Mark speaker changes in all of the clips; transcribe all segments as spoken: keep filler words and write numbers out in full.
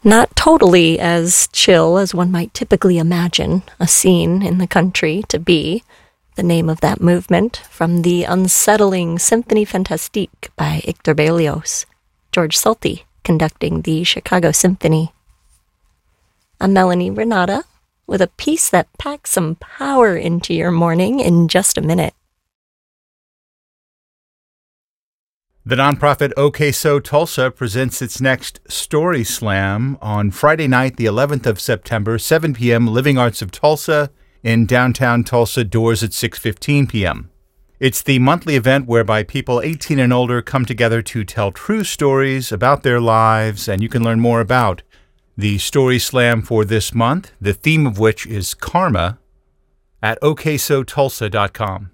Speaker 1: Not totally as chill as one might typically imagine a scene in the country to be. The name of that movement from the unsettling Symphonie Fantastique by Hector Berlioz, George Solti conducting the Chicago Symphony. I'm Melanie Renata with a piece that packs some power into your morning in just a minute.
Speaker 2: The nonprofit OK So Tulsa presents its next Story Slam on Friday night, the eleventh of September, seven p.m., Living Arts of Tulsa in downtown Tulsa, doors at six fifteen p.m. It's the monthly event whereby people eighteen and older come together to tell true stories about their lives, and you can learn more about the Story Slam for this month, the theme of which is karma, at o k so tulsa dot com.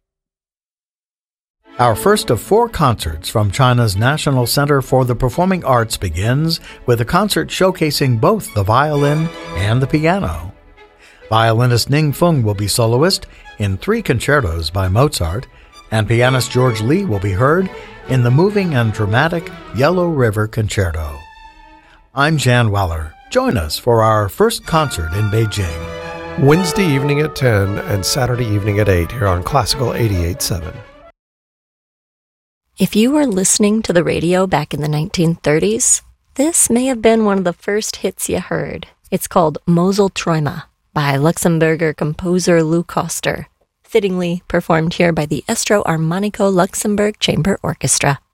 Speaker 3: Our first of four concerts from China's National Center for the Performing Arts begins with a concert showcasing both the violin and the piano. Violinist Ning Feng will be soloist in three concertos by Mozart, and pianist George Lee will be heard in the moving and dramatic Yellow River Concerto. I'm Jan Weller. Join us for our first concert in Beijing.
Speaker 4: Wednesday evening at ten and Saturday evening at eight here on Classical eighty-eight point seven.
Speaker 1: If you were listening to the radio back in the nineteen thirties, this may have been one of the first hits you heard. It's called Mosel Träume by Luxembourger composer Lou Koster, fittingly performed here by the Estro Armonico Luxembourg Chamber Orchestra.